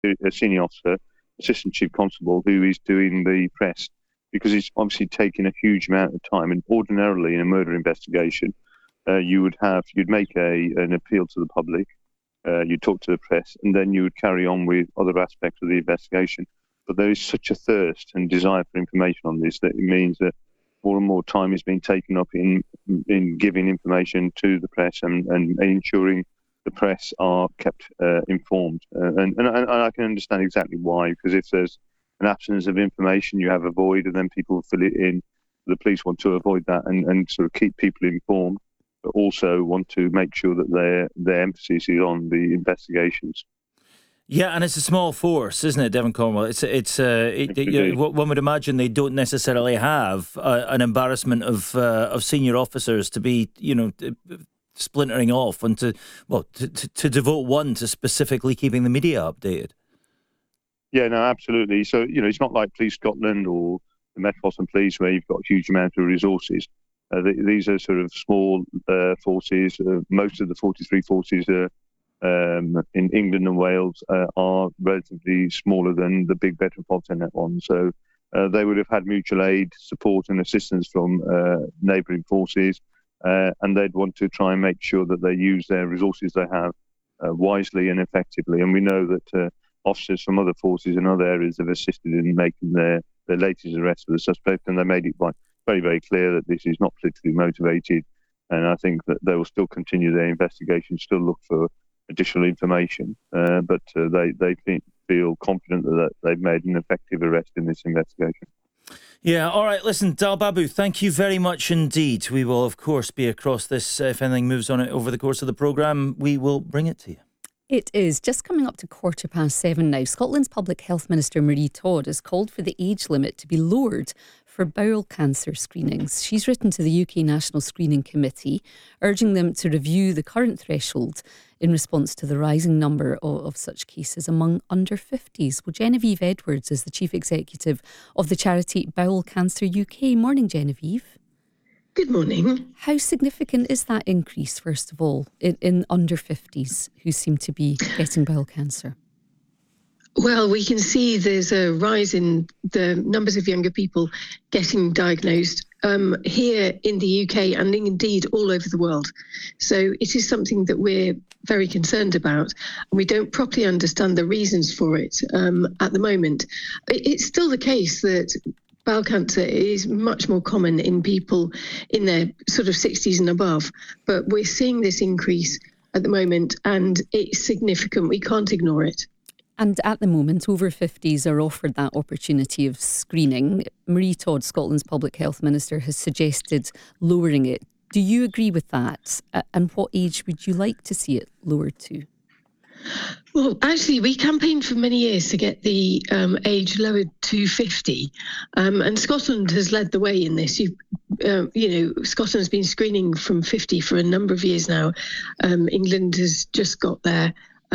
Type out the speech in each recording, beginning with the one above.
a senior officer, assistant chief constable, who is doing the press, because it's obviously taking a huge amount of time. And ordinarily in a murder investigation, you'd make an appeal to the public, you'd talk to the press, and then you would carry on with other aspects of the investigation. But there is such a thirst and desire for information on this that it means that more and more time is being taken up in giving information to the press and ensuring the press are kept informed. And I can understand exactly why, because if there's an absence of information, you have a void, and then people fill it in. The police want to avoid that and sort of keep people informed, but also want to make sure that their emphasis is on the investigations. Yeah, and it's a small force, isn't it, Devon Cornwell? One would imagine they don't necessarily have an embarrassment of senior officers to be, splintering off and to devote one to specifically keeping the media updated. Yeah, no, absolutely. So, it's not like Police Scotland or the Metropolitan Police where you've got a huge amount of resources. These are sort of small forces. Most of the 43 forces in England and Wales are relatively smaller than the big metropolitan net ones. So they would have had mutual aid, support and assistance from neighbouring forces, and they'd want to try and make sure that they use their resources they have wisely and effectively. And we know that officers from other forces in other areas have assisted in making their latest arrest of the suspect, and they made it very, very clear that this is not politically motivated. And I think that they will still continue their investigation, still look for additional information, but they feel confident that they've made an effective arrest in this investigation. Yeah, all right, listen, Dal Babu, thank you very much indeed. We will, of course, be across this. If anything moves on it over the course of the programme, we will bring it to you. It is just coming up to 7:15 now. Scotland's Public Health Minister Marie Todd has called for the age limit to be lowered for bowel cancer screenings. She's written to the UK National Screening Committee, urging them to review the current threshold in response to the rising number of such cases among under 50s. Well, Genevieve Edwards is the Chief Executive of the charity Bowel Cancer UK. Morning, Genevieve. Good morning. How significant is that increase, first of all, in under 50s who seem to be getting bowel cancer? Well, we can see there's a rise in the numbers of younger people getting diagnosed here in the UK and indeed all over the world. So it is something that we're very concerned about, and we don't properly understand the reasons for it at the moment. It's still the case that bowel cancer is much more common in people in their sort of 60s and above, but we're seeing this increase at the moment, and it's significant. We can't ignore it. And at the moment, over 50s are offered that opportunity of screening. Marie Todd, Scotland's Public Health Minister, has suggested lowering it. Do you agree with that? And what age would you like to see it lowered to? Well, actually, we campaigned for many years to get the age lowered to 50, and Scotland has led the way in this. Scotland's been screening from 50 for a number of years now. England has just got there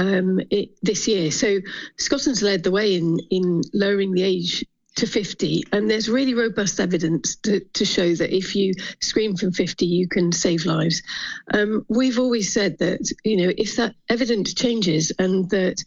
this year. So Scotland's led the way in lowering the age to 50, and there's really robust evidence to show that if you screen from 50, you can save lives. We've always said that, if that evidence changes and that,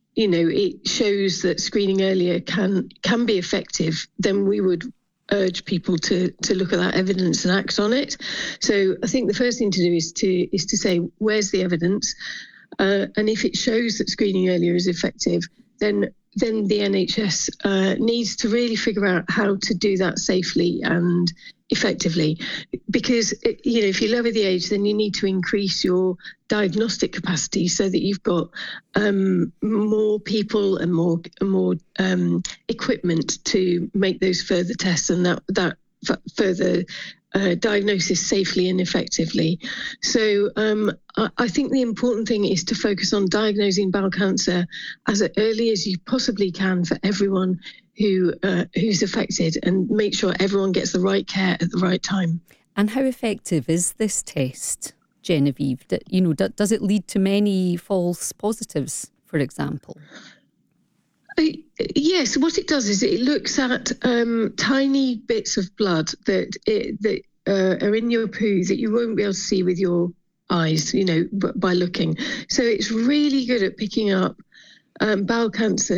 it shows that screening earlier can be effective, then we would urge people to look at that evidence and act on it. So I think the first thing to do is to say, where's the evidence? And if it shows that screening earlier is effective, then the NHS needs to really figure out how to do that safely and effectively. Because, if you lower the age, then you need to increase your diagnostic capacity so that you've got more people and more equipment to make those further tests and that further diagnosis safely and effectively. So I think the important thing is to focus on diagnosing bowel cancer as early as you possibly can for everyone who's affected, and make sure everyone gets the right care at the right time. And how effective is this test, Genevieve? Does it lead to many false positives, for example? Yes, what it does is it looks at tiny bits of blood that are in your poo that you won't be able to see with your eyes, by looking. So it's really good at picking up bowel cancer